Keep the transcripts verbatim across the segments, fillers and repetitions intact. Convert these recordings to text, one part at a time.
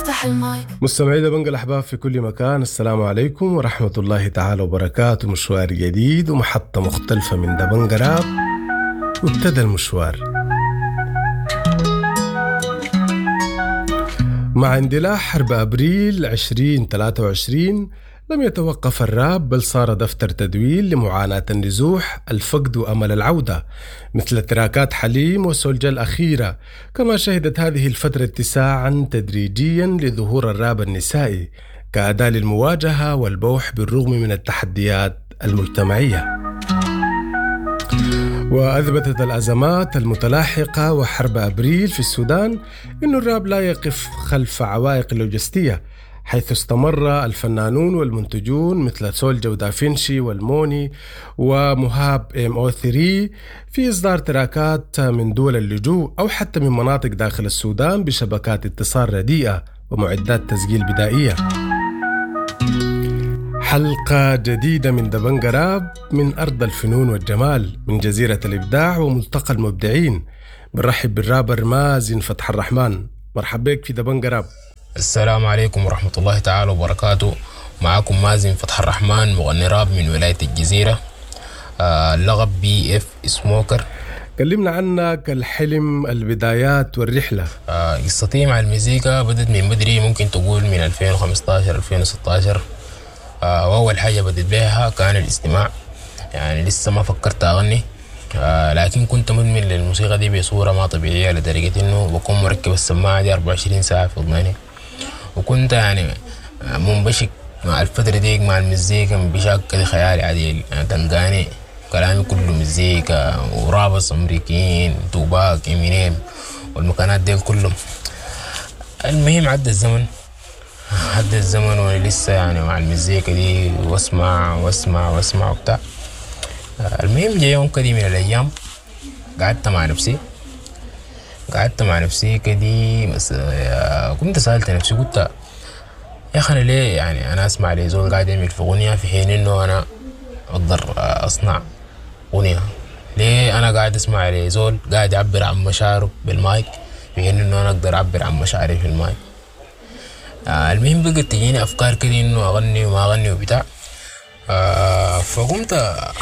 مستمعي دبنج الأحباب في كل مكان، السلام عليكم ورحمة الله تعالى وبركاته. مشوار جديد ومحطة مختلفة من دبنج راب، وابتدى المشوار مع اندلاع حرب أبريل عشرين ثلاثة وعشرين. لم يتوقف الراب، بل صار دفتر تدوين لمعاناة النزوح، الفقد وأمل العودة، مثل تراكات حليم وسولجة الأخيرة. كما شهدت هذه الفترة اتساعا تدريجيا لظهور الراب النسائي كأداة للمواجهة والبوح بالرغم من التحديات المجتمعية. وأثبتت الأزمات المتلاحقة وحرب أبريل في السودان أن الراب لا يقف خلف عوائق لوجستية، حيث استمر الفنانون والمنتجون مثل سولجة ودافنشي والموني ومهاب ام او ثلاثة في إصدار تراكات من دول اللجوء أو حتى من مناطق داخل السودان بشبكات اتصال رديئة ومعدات تسجيل بدائية. حلقة جديدة من دبنج راب من أرض الفنون والجمال، من جزيرة الإبداع وملتقى المبدعين. بنرحب بالرابر مازن فتح الرحمن. مرحبا بك في دبنج راب. السلام عليكم ورحمة الله تعالى وبركاته. معكم مازن فتح الرحمن، مغني راب من ولاية الجزيرة، آه اللقب بي اف سموكر. كلمنا عنك، الحلم، البدايات والرحلة. آه قصتي مع المزيكا بدت من بدري، ممكن تقول من ألفين وخمسطاشر ألفين وستاشر. آه وأول حاجة بدت بها كان الاستماع، يعني لسه ما فكرت أغني، آه لكن كنت مدمن للموسيقى دي بصورة ما طبيعية، لدرجة إنه بكون مركب السماعة دي أربعة وعشرين ساعة في أذني. وكنت يعني منبشك مع الفترة دي مع المزيكا بشكل خيالي عديل، يعني تلقاني كلامي كله مزيكا ورابص أمريكيين، توباك، إمينيم والمكانات دي كلهم. المهم عدى الزمن عدى الزمن وأنا لسه يعني مع المزيكا دي واسمع واسمع واسمع وبتاع. المهم جاء يوم كدي من الأيام قعدت مع نفسي قعدت مع نفسي كدي بس، كنت سألت نفسي، قلت يا أخي أنا ليه يعني أنا أسمع لي زول قاعد يعمل في غنية في حين إنه أنا أقدر أصنع غنية؟ ليه أنا قاعد أسمع لي زول قاعد يعبر عن مشاعره بالمايك في حين إنه أنا أقدر أعبر عن مشاعري في المايك؟ آه المهم بقت تجيني أفكار كدي إنه أغني وما أغني وبتاع. آه فقمت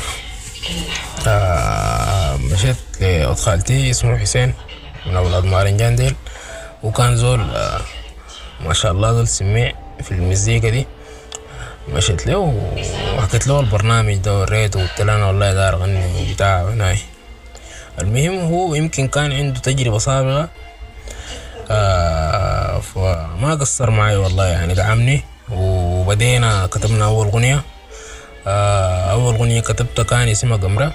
آه مشيت لأخت خالتي اسمه حسين من أولاد مارنجان ديل، وكان زول آه ما شاء الله زول سميع في المزيكا دي. مشيت له وحكيت له البرنامج ده وريته وقلت له أنا والله دار أغني وبتاع هناي. المهم هو يمكن كان عنده تجربة سابقة، آه فما قصر معي والله، يعني دعمني وبدينا كتبنا أول غنية. آه أول غنية كتبتها كان اسمها قمرة،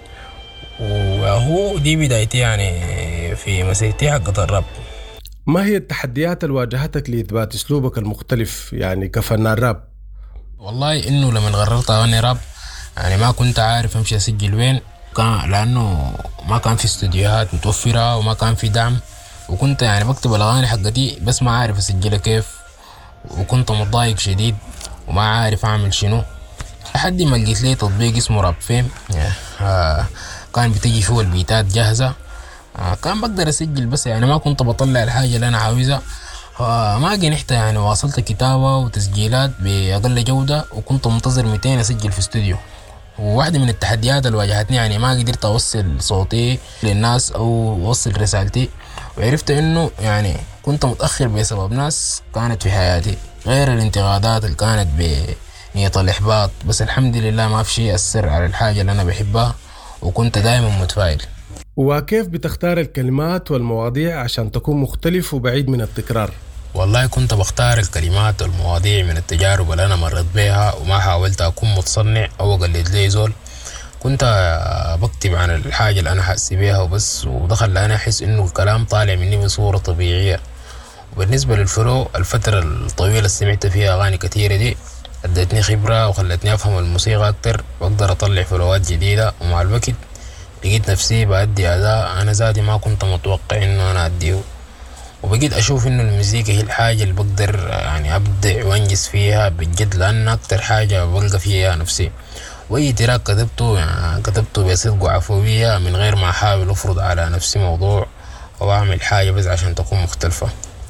وهو دي بدايتي يعني في مسيرتي حقت الراب. ما هي التحديات اللي واجهتك لإثبات أسلوبك المختلف يعني كفنان راب؟ والله إنه لما قررت أغني راب يعني ما كنت عارف أمشي أسجل وين، كان لأنه ما كان في استوديوهات متوفرة وما كان في دعم، وكنت يعني بكتب الأغاني حقتي بس ما عارف أسجلها كيف، وكنت متضايق شديد وما عارف أعمل شنو، لحد ما لقيت لي تطبيق اسمه راب فيم. آه كان بتجي فيه البيتات جاهزة، آه كان بقدر أسجل، بس يعني ما كنت بطلع الحاجة اللي أنا عاوزها. آه ما جنحت يعني واصلت كتابة وتسجيلات بأقل جودة، وكنت منتظر مئتين أسجل في استوديو. وواحدة من التحديات اللي واجهتني يعني ما قدرت أوصل صوتي للناس أو أوصل رسالتي، وعرفت إنه يعني كنت متأخر بسبب ناس كانت في حياتي غير الانتقادات اللي كانت بنية الإحباط. بس الحمد لله ما في شيء أثر على الحاجة اللي أنا بحبها، وكنت دائما متفائل. وكيف بتختار الكلمات والمواضيع عشان تكون مختلف وبعيد من التكرار؟ والله كنت بختار الكلمات والمواضيع من التجارب اللي أنا مرت بيها، وما حاولت أكون متصنع أو أقلد لي زول. كنت بكتب عن الحاجة اللي أنا حاسس بيها وبس، ودخل أنا أحس إنه الكلام طالع مني بصورة طبيعية. وبالنسبة للفلو، الفترة الطويلة اللي سمعت فيها أغاني كتيرة دي ادتني خبرة وخلتني أفهم الموسيقى أكتر، وأقدر أطلع فلوات جديدة. ومع الوقت لقيت نفسي بأدي أداء أنا ذاتي ما كنت متوقع إنه أنا أديه، وبقيت أشوف إنه المزيكا هي الحاجة اللي بقدر يعني أبدع وأنجز فيها بجد، لأن أكتر حاجة بلقى فيها نفسي. وأي تراك كتبته يعني كتبته بصدق وعفوية من غير ما أحاول أفرض على نفسي موضوع أو أعمل حاجة بس عشان تكون مختلفة.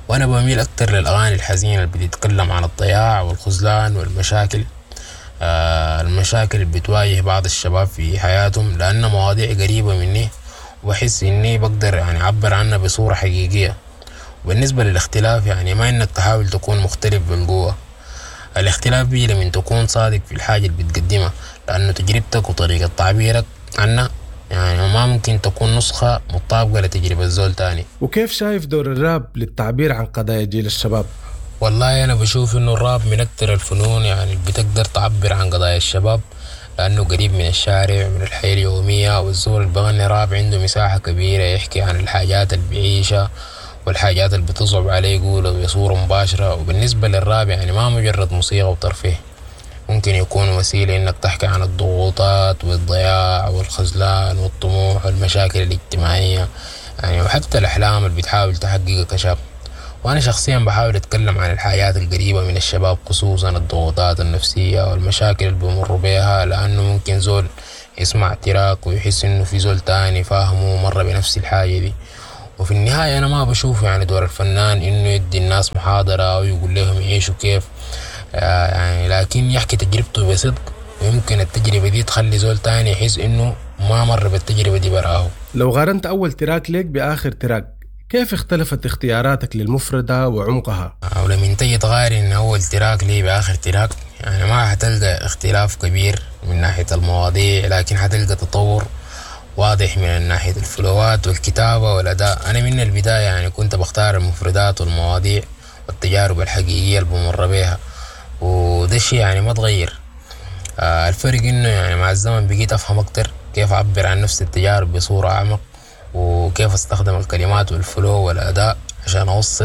وأنا بميل أكتر للأغاني الحزينة اللي بتتكلم عن الضياع والخذلان والمشاكل، آه المشاكل اللي بتواجه بعض الشباب في حياتهم، لأن مواضيع قريبة مني وبحس إني بقدر يعني أعبر عنها بصورة حقيقية. وبالنسبة للاختلاف يعني ما إنك تحاول تكون مختلف بالقوة، الاختلاف بيجي لمن تكون صادق في الحاجة اللي بتقدمها، لأنه تجربتك وطريقة تعبيرك عنها يعني ما ممكن تكون نسخة مطابقة لتجربة زول تاني. وكيف شايف دور الراب للتعبير عن قضايا جيل الشباب؟ والله أنا بشوف إنه الراب من أكتر الفنون يعني بتقدر تعبر عن قضايا الشباب، لأنه قريب من الشارع من الحياة اليومية، والزول اللي بغني راب عنده مساحة كبيرة يحكي عن الحاجات اللي بيعيشها والحاجات اللي بتصعب عليه يقولها بصورة مباشرة. وبالنسبة للراب يعني ما مجرد موسيقى وترفيه، ممكن يكون وسيلة إنك تحكي عن الضغوطات والضياع والخذلان والطموح والمشاكل الاجتماعية يعني، وحتى الأحلام اللي بتحاول تحققها كشاب. وأنا شخصيا بحاول أتكلم عن الحياة القريبة من الشباب، خصوصا الضغوطات النفسية والمشاكل اللي بمروا بيها، لأنه ممكن زول يسمع تراك ويحس إنه في زول تاني فاهمه ومر بنفس الحاجة دي. وفي النهاية أنا ما بشوف يعني دور الفنان إنه يدي الناس محاضرة أو يقول لهم يعيشوا كيف يعني، لكن يحكي تجربته بصدق، ويمكن التجربة دي تخلي زول تاني يحس إنه ما مر بالتجربة دي براه. لو قارنت أول تراك ليك بآخر تراك، كيف اختلفت اختياراتك للمفردة وعمقها؟ أو لما تيجي تقارن أول تراك لي بآخر تراك يعني ما حتلقى اختلاف كبير من ناحية المواضيع، لكن حتلقى تطور واضح من ناحية الفلوات والكتابة والأداء. أنا من البداية يعني كنت بختار المفردات والمواضيع والتجارب الحقيقية اللي بمر بيها، وده الشيء يعني ما تغير. آه الفرق إنه يعني مع الزمن بقيت أفهم أكتر كيف أعبر عن نفس التجارب بصورة أعمق، وكيف أستخدم الكلمات والفلو والأداء عشان أوصل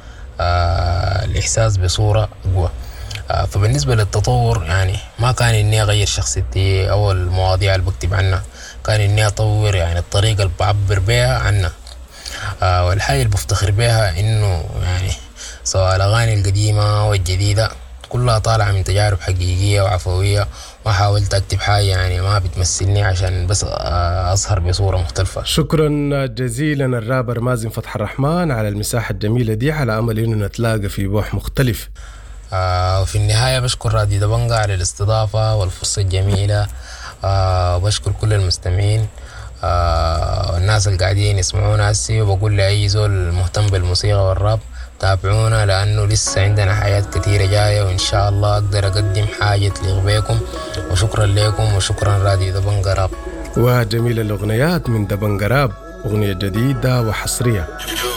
آه الإحساس بصورة أقوى. آه فبالنسبة للتطور يعني ما كان إني أغير شخصيتي أو المواضيع اللي بكتب عنها، كان إني أطور يعني الطريقة اللي بعبر بيها عنها. آه والحاجة اللي بفتخر بيها إنه يعني سواء الأغاني القديمة والجديدة كلها طالعة من تجارب حقيقية وعفوية، ما حاولت أكتب حاجة يعني ما بتمثلني عشان بس أظهر بصورة مختلفة. شكرا جزيلا الرابر مازن فتح الرحمن على المساحة الجميلة دي، على أمل إنه نتلاقى في بوح مختلف. آه وفي النهاية بشكر راديو دبنجة على الاستضافة والفرصة الجميلة، آه وبشكر كل المستمعين آه والناس اللي قاعدين يسمعونا هسي، وبقول لأي زول مهتم بالموسيقى والراب تابعونا، لأنه لسه عندنا حياة كثيرة جاية، وإن شاء الله أقدر أقدم حاجة تليق بيكم. وشكرا لكم وشكرا راديو دبنجة راب. وجميل الأغنيات من دبنجة راب، أغنية جديدة وحصرية.